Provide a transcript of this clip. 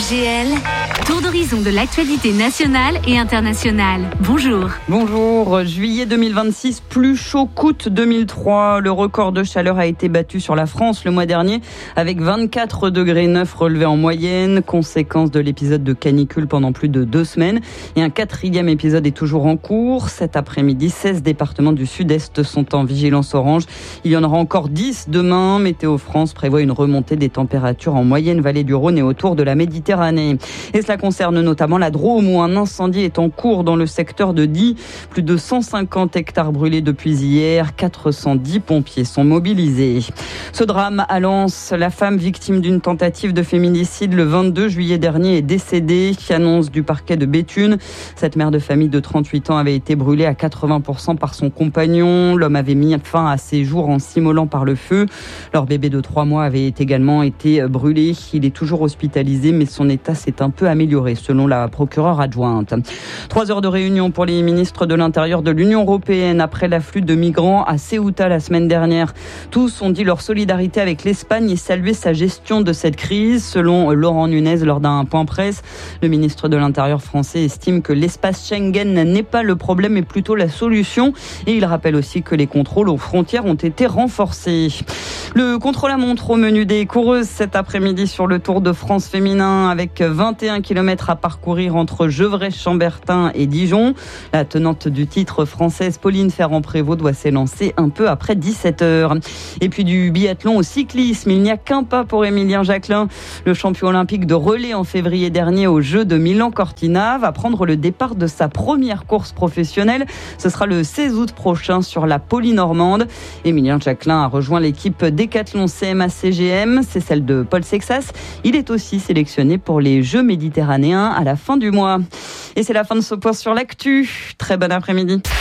DGL, tour d'horizon de l'actualité nationale et internationale. Bonjour. Bonjour. Juillet 2026, plus chaud qu'août 2003. Le record de chaleur a été battu sur la France le mois dernier avec 24 degrés 9 relevés en moyenne, conséquence de l'épisode de canicule pendant plus de 2 semaines. Et un 4e épisode est toujours en cours. Cet après-midi, 16 départements du sud-est sont en vigilance orange. Il y en aura encore 10 demain. Météo France prévoit une remontée des températures en moyenne vallée du Rhône et autour de la Méditerranée. Et cela concerne notamment la Drôme où un incendie est en cours dans le secteur de Die. Plus de 150 hectares brûlés depuis hier. 410 pompiers sont mobilisés. Ce drame à Lens, la femme victime d'une tentative de féminicide le 22 juillet dernier est décédée. Annonce du parquet de Béthune. Cette mère de famille de 38 ans avait été brûlée à 80% par son compagnon. L'homme avait mis fin à ses jours en s'immolant par le feu. Leur bébé de 3 mois avait également été brûlé. Il est toujours hospitalisé, mais son état s'est un peu amélioré, selon la procureure adjointe. 3 heures de réunion pour les ministres de l'Intérieur de l'Union européenne après l'afflux de migrants à Ceuta la semaine dernière. Tous ont dit leur solidarité avec l'Espagne et salué sa gestion de cette crise. Selon Laurent Nunez, lors d'un point presse, le ministre de l'Intérieur français estime que l'espace Schengen n'est pas le problème, mais plutôt la solution. Et il rappelle aussi que les contrôles aux frontières ont été renforcés. Le contre-la-montre au menu des coureuses cet après-midi sur le Tour de France féminin avec 21 km à parcourir entre Gevrey-Chambertin et Dijon. La tenante du titre française Pauline Ferrand-Prévot doit s'élancer un peu après 17h. Et puis du biathlon au cyclisme, il n'y a qu'un pas pour Émilien Jacquelin. Le champion olympique de relais en février dernier aux Jeux de Milan-Cortina va prendre le départ de sa première course professionnelle. Ce sera le 16 août prochain sur la Poly-Normande. Émilien Jacquelin a rejoint l'équipe Décathlon CMA-CGM, c'est celle de Paul Sexas. Il est aussi sélectionné pour les Jeux méditerranéens à la fin du mois. Et c'est la fin de ce point sur l'actu. Très bon après-midi.